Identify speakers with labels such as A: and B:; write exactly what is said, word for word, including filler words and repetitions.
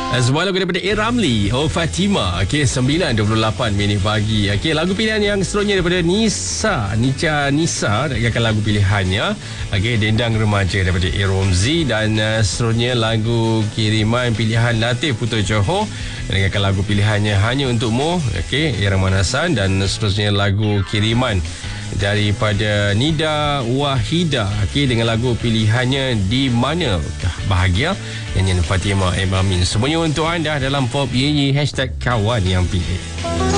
A: Sebuah lagu daripada A. Ramli, Oh Fatima. Okey, sembilan dua puluh lapan minit pagi. Okey, lagu pilihan yang seterusnya daripada Nisa, Nica Nisa akan lagu pilihannya. Okey, Dendang Remaja daripada A. Romzi, dan uh, seterusnya lagu kiriman pilihan Latif Putra Johor dengan lagu pilihannya Hanya Untukmu. Okey, Iraman Hassan, dan seterusnya lagu kiriman daripada Nida Wahida, okey, dengan lagu pilihannya Di Manakah Bahagia, nyanyian Fatimah M. Amin. Semuanya untuk anda dalam Pop Ye Ye, hashtag kawan yang pilih.